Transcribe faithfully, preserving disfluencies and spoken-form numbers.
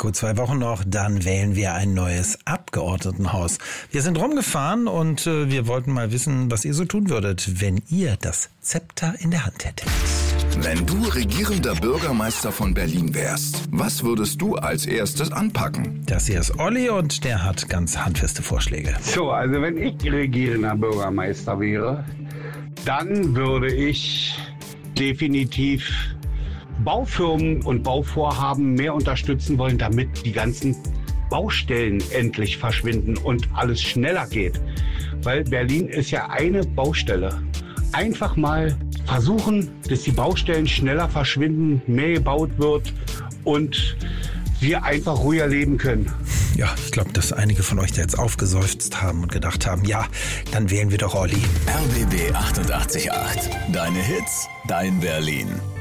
Gut zwei Wochen noch, dann wählen wir ein neues Abgeordnetenhaus. Wir sind rumgefahren und äh, wir wollten mal wissen, was ihr so tun würdet, wenn ihr das Zepter in der Hand hättet. Wenn du regierender Bürgermeister von Berlin wärst, was würdest du als erstes anpacken? Das hier ist Olli und der hat ganz handfeste Vorschläge. So, also wenn ich regierender Bürgermeister wäre, dann würde ich definitiv Baufirmen und Bauvorhaben mehr unterstützen wollen, damit die ganzen Baustellen endlich verschwinden und alles schneller geht. Weil Berlin ist ja eine Baustelle. Einfach mal versuchen, dass die Baustellen schneller verschwinden, mehr gebaut wird und wir einfach ruhiger leben können. Ja, ich glaube, dass einige von euch da jetzt aufgeseufzt haben und gedacht haben, ja, dann wählen wir doch Olli. R B B achtundachtzig Komma acht. Deine Hits, dein Berlin.